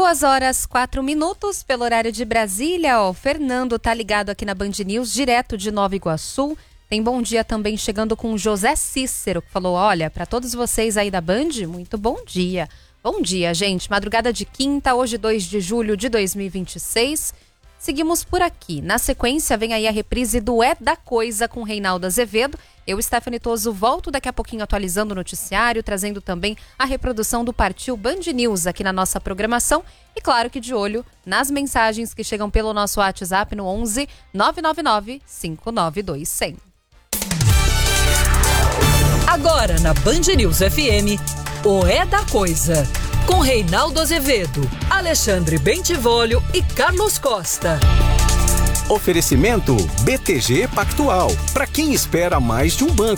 2h04 pelo horário de Brasília. O Fernando tá ligado aqui na Band News, direto de Nova Iguaçu. Tem bom dia também chegando com o José Cícero, que falou, olha, para todos vocês aí da Band, muito bom dia. Bom dia, gente. Madrugada de quinta, hoje 2 de julho de 2026. Seguimos por aqui. Na sequência, vem aí a reprise do É da Coisa com Reinaldo Azevedo. Eu, Stephanie Toso, volto daqui a pouquinho atualizando o noticiário, trazendo também a reprodução do Partiu Band News aqui na nossa programação. E claro que de olho nas mensagens que chegam pelo nosso WhatsApp no 11 999 592 100. Agora na Band News FM, o É da Coisa, com Reinaldo Azevedo, Alexandre Bentivolio e Carlos Costa. Oferecimento BTG Pactual, para quem espera mais de um banco.